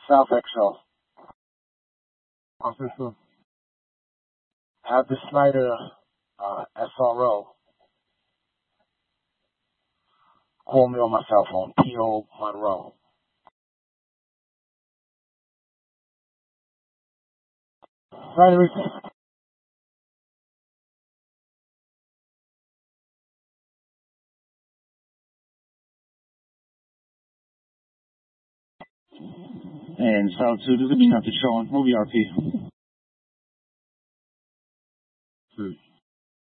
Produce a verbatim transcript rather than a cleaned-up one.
South Exo. Officer. Have the Snyder uh, S R O. Call me on my cell phone, P O Monroe. Snyder, And South two, this is Captain Sean, O V R P. Hmm.